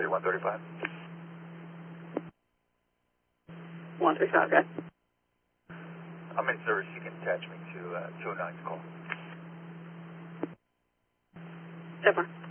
135. 135, okay. I'm in service. You can attach me to 209's call. 10-4.